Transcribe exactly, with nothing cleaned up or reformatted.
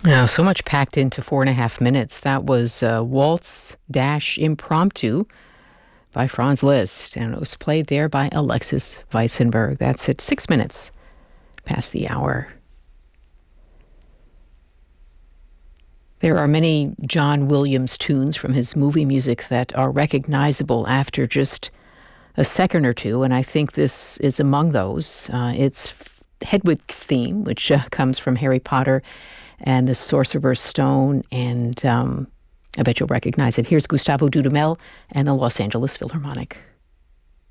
Yeah, so much packed into four and a half minutes. That was uh, Waltz Dash Impromptu by Franz Liszt, and it was played there by Alexis Weissenberg. That's at six minutes past the hour. There are many John Williams tunes from his movie music that are recognizable after just a second or two, and I think this is among those. Uh, it's Hedwig's theme, which uh, comes from Harry Potter and the Sorcerer's Stone, and um, I bet you'll recognize it. Here's Gustavo Dudamel and the Los Angeles Philharmonic.